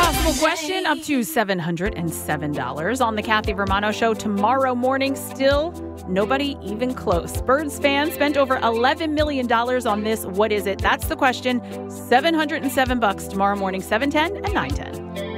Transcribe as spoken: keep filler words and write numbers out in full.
Impossible question, up to seven hundred seven dollars on the Kathy Romano Show tomorrow morning. Still, nobody even close. Birds fans spent over eleven million dollars on this. What is it? That's the question. seven hundred seven bucks tomorrow morning, seven ten and nine ten.